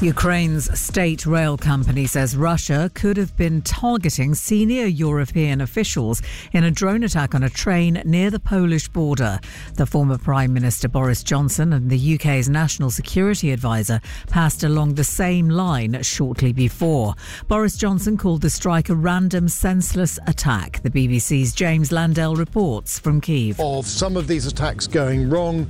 Ukraine's state rail company says Russia could have been targeting senior European officials in a drone attack on a train near the Polish border. The former Prime Minister Boris Johnson and the UK's National Security Advisor passed along the same line shortly before. Boris Johnson called the strike a random, senseless attack. The BBC's James Landell reports from Kyiv. Of some of these attacks going wrong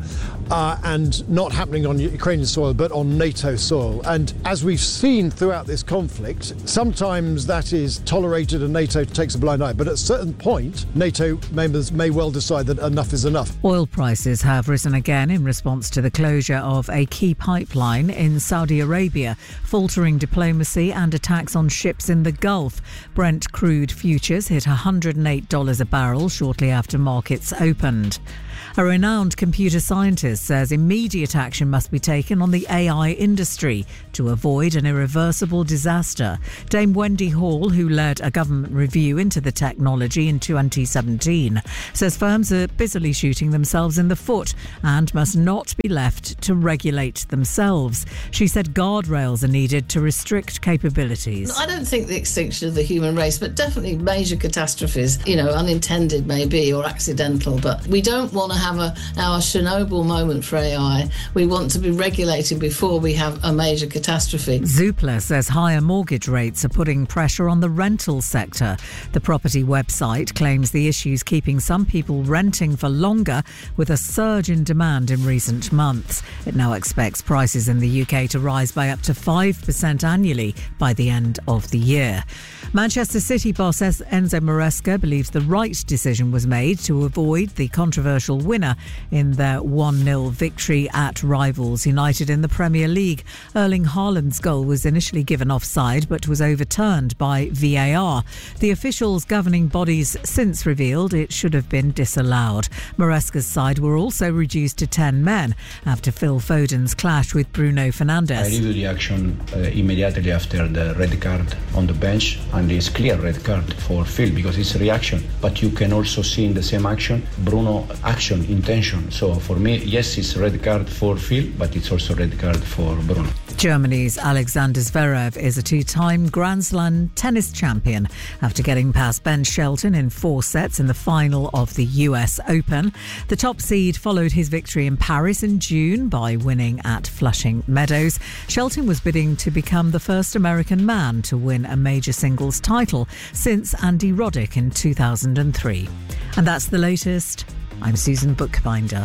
and not happening on Ukrainian soil but on NATO soil. And as we've seen throughout this conflict, sometimes that is tolerated and NATO takes a blind eye. But at a certain point, NATO members may well decide that enough is enough. Oil prices have risen again in response to the closure of a key pipeline in Saudi Arabia, faltering diplomacy and attacks on ships in the Gulf. Brent crude futures hit $108 a barrel shortly after markets opened. A renowned computer scientist says immediate action must be taken on the AI industry to avoid an irreversible disaster. Dame Wendy Hall, who led a government review into the technology in 2017, says firms are busily shooting themselves in the foot and must not be left to regulate themselves. She said guardrails are needed to restrict capabilities. I don't think the extinction of the human race, but definitely major catastrophes, unintended maybe or accidental, but we don't want to have our Chernobyl moment for AI. We want to be regulated before we have a major catastrophe. Zoopla says higher mortgage rates are putting pressure on the rental sector. The property website claims the issue's keeping some people renting for longer, with a surge in demand in recent months. It now expects prices in the UK to rise by up to 5% annually by the end of the year. Manchester City boss Enzo Maresca believes the right decision was made to avoid the controversial winner in their 1-0 victory at rivals United in the Premier League. Erling Haaland's goal was initially given offside but was overturned by VAR. The officials governing bodies since revealed it should have been disallowed. Maresca's side were also reduced to 10 men after Phil Foden's clash with Bruno Fernandes. I reviewed the action immediately after the red card on the bench, and it's clear red card for Phil because it's a reaction. But you can also see in the same action Bruno action, intention. So for me, yes, it's a red card for Phil, but it's also a red card for Bruno. Germany's Alexander Zverev is a two-time Grand Slam tennis champion after getting past Ben Shelton in 4 sets in the final of the US Open. The top seed followed his victory in Paris in June by winning at Flushing Meadows. Shelton was bidding to become the first American man to win a major singles title since Andy Roddick in 2003. And that's the latest. I'm Susan Bookbinder.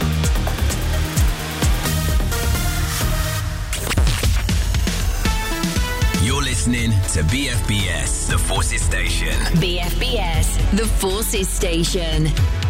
You're listening to BFBS, The Forces Station. BFBS, The Forces Station.